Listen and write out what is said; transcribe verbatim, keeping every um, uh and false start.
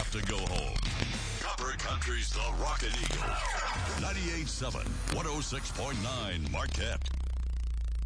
have to go home. Copper Country's The Rockin' Eagle. ninety-eight point seven, one oh six point nine Marquette.